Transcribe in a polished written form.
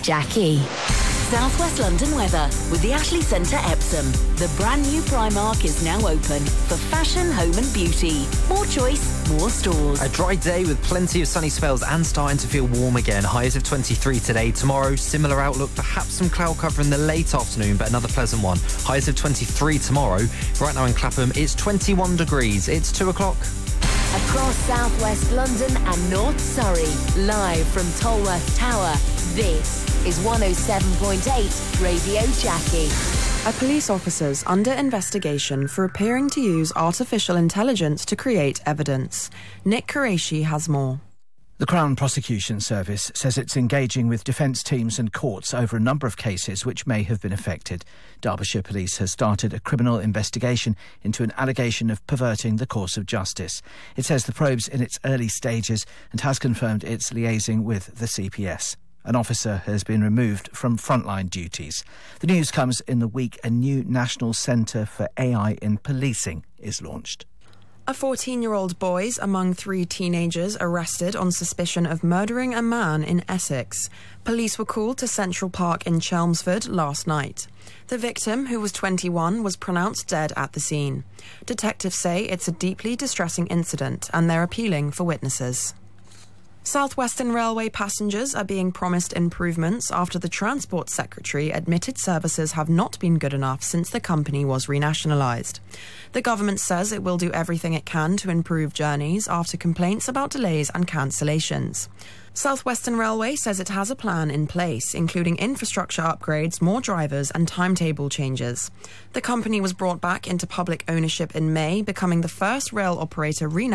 Jackie. South West London weather with the Ashley Centre Epsom. The brand new Primark is now open for fashion, home and beauty. More choice, more stores. A dry day with plenty of sunny spells and starting to feel warm again. Highs of 23 today. Tomorrow, similar outlook, perhaps some cloud cover in the late afternoon, but another pleasant one. Highs of 23 tomorrow. Right now in Clapham, it's 21 degrees. It's 2 o'clock. Across South West London and North Surrey, live from Tolworth Tower, this is 107.8 Radio Jackie. A police officer's under investigation for appearing to use artificial intelligence to create evidence. Nick Qureshi has more. The Crown Prosecution Service says it's engaging with defence teams and courts over a number of cases which may have been affected. Derbyshire Police has started a criminal investigation into an allegation of perverting the course of justice. It says the probe's in its early stages and has confirmed it's liaising with the CPS. An officer has been removed from frontline duties. The news comes in the week a new National Centre for AI in Policing is launched. A 14-year-old boy's among 3 teenagers arrested on suspicion of murdering a man in Essex. Police were called to Central Park in Chelmsford last night. The victim, who was 21, was pronounced dead at the scene. Detectives say it's a deeply distressing incident and they're appealing for witnesses. South Western Railway passengers are being promised improvements after the Transport Secretary admitted services have not been good enough since the company was renationalised. The government says it will do everything it can to improve journeys after complaints about delays and cancellations. South Western Railway says it has a plan in place, including infrastructure upgrades, more drivers and timetable changes. The company was brought back into public ownership in May, becoming the first rail operator